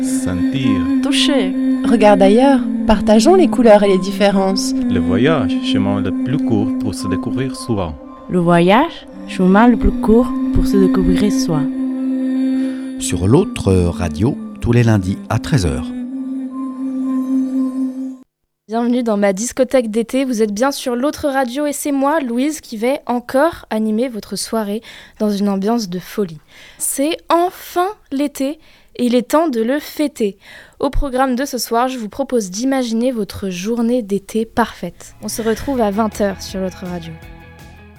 sentir. Toucher. Regarde ailleurs. Partageons les couleurs et les différences. Le voyage, chemin le plus court pour se découvrir soi. Le voyage, chemin le plus court pour se découvrir soi. Sur l'autre radio, tous les lundis à 13h. Bienvenue dans ma discothèque d'été, vous êtes bien sur l'autre radio et c'est moi, Louise, qui vais encore animer votre soirée dans une ambiance de folie. C'est enfin l'été et il est temps de le fêter. Au programme de ce soir, je vous propose d'imaginer votre journée d'été parfaite. On se retrouve à 20h sur l'autre radio.